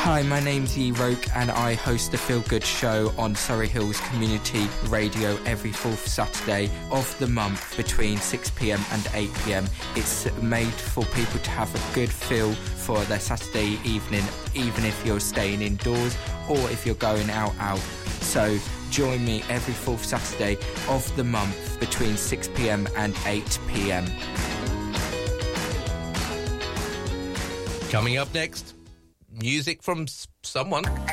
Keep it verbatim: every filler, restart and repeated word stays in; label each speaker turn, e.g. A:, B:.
A: Hi, my name's E Roke and I host the Feel Good Show on Surrey Hills Community Radio every fourth Saturday of the month between six p m and eight p m. It's made for people to have a good feel for their Saturday evening, even if you're staying indoors or if you're going out out. So join me every fourth Saturday of the month between six p m and eight p m.
B: Coming up next, music from s- someone.